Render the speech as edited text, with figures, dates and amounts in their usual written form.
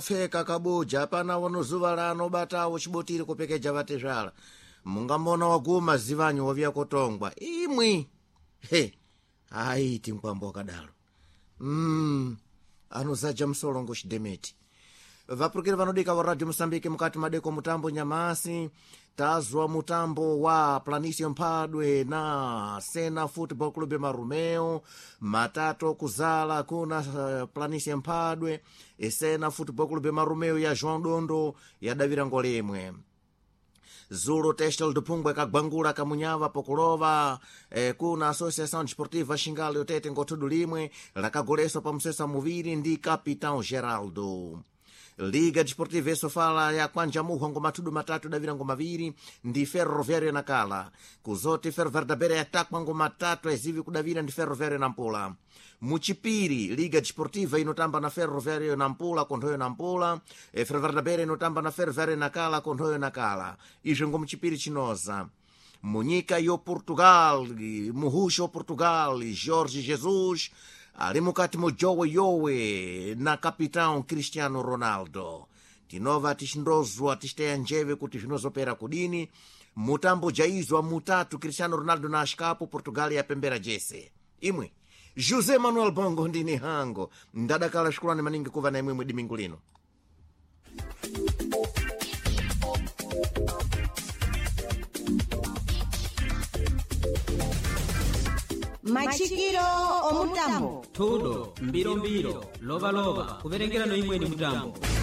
feka kabuja pana wanozuva lano batawo chibotiri kupekeja vatezvala mungambona waguma zivanyu wavya kotongwa imwi aiti mkwambo wakadalo anozaja msolongo chidemeti vapurukiri vanodika wa radio Mosambike mukati madeko mutambo nyamasi tazwa mutambo wa Planício Mpadwe na Sena Football Club Marumeo matato kuzala kuna Planício Mpadwe Sena Football Club Marumeo ya João Dondo ya Davira Ngolemwe Zulu Testel do Pungwe kagwangula kamunyava pokulova kuna Associação Desportiva Xingale Otete Ngotudu Limwe lakagoleso pa msesa muviri ndi Capitão Geraldo. Liga Desportiva Sofala ya kwanja muhongo matudu matatu davira ngomaviri ndi Ferroviário Nakala kuzoti Ferroviário da Beira yatakwa ngomatatu ezivi kudavira ndi Ferroviário Nampula. Muchipiri Liga Desportiva inotamba na Ferroviário Nampula konthoyo Nampula Ferroviário da Beira inotamba na Ferroviário Nakala konthoyo Nakala izo ngomuchipiri chinoza. Munyika yo Portugal muhusho Portugal Jorge Jesus ali mukati mojowe yowe na Capitão Cristiano Ronaldo tinova tixindozwa tixiteya njeve kuti zvinozopera kudini mutambo jaizwa mutatu Cristiano Ronaldo na ashikapo Portugal yapembera jese imwe José Manuel Bongo ndini hango ndadakala shukurani maningi kuva na imwe dimingu lino. Machikiro omutambo tudo mbiro mbiro lova lova kuverengera no imwe ni mutambo